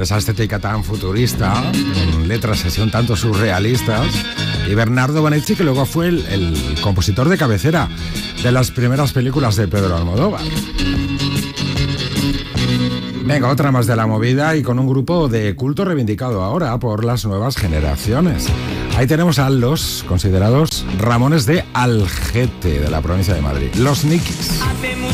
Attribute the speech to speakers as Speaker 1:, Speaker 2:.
Speaker 1: esa estética tan futurista, con letras así un tanto surrealistas, y Bernardo Bonetti, que luego fue el compositor de cabecera de las primeras películas de Pedro Almodóvar. Venga, otra más de la movida y con un grupo de culto reivindicado ahora por las nuevas generaciones. Ahí tenemos a los considerados Ramones de Algete, de la provincia de Madrid, los Nikis.